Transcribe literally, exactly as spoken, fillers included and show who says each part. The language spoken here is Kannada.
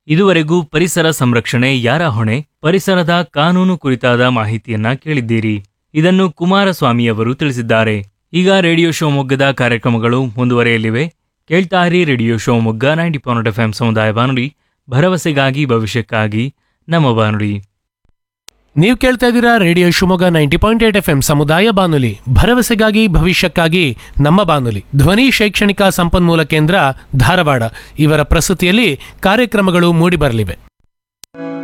Speaker 1: ಇದುವರೆಗೂ ಪರಿಸರ ಸಂರಕ್ಷಣೆ ಯಾರ ಹೊಣೆ, ಪರಿಸರದ ಕಾನೂನು ಕುರಿತಾದ ಮಾಹಿತಿಯನ್ನ ಕೇಳಿದ್ದೀರಿ. ಇದನ್ನು ಕುಮಾರಸ್ವಾಮಿಯವರು ತಿಳಿಸಿದ್ದಾರೆ. ಈಗ ರೇಡಿಯೋ ಶಿವಮೊಗ್ಗದ ಕಾರ್ಯಕ್ರಮಗಳು ಮುಂದುವರೆಯಲಿವೆ. ಕೇಳ್ತಾರಿ radio Shivamogga ninety point F M ಸಮುದಾಯ ಬಾನುಲಿ, ಭರವಸೆಗಾಗಿ ಭವಿಷ್ಯಕ್ಕಾಗಿ ನಮ್ಮ ಬಾನುಲಿ.
Speaker 2: ನೀವು ಕೇಳ್ತಾ ಇದ್ದೀರಾ radio Shivamogga ninety point eight F M ಸಮುದಾಯ ಬಾನುಲಿ, ಭರವಸೆಗಾಗಿ ಭವಿಷ್ಯಕ್ಕಾಗಿ ನಮ್ಮ ಬಾನುಲಿ. ಧ್ವನಿ ಶೈಕ್ಷಣಿಕ ಸಂಪನ್ಮೂಲ ಕೇಂದ್ರ ಧಾರವಾಡ ಇವರ ಪ್ರಸ್ತುತಿಯಲ್ಲಿ ಕಾರ್ಯಕ್ರಮಗಳು ಮೂಡಿಬರಲಿವೆ.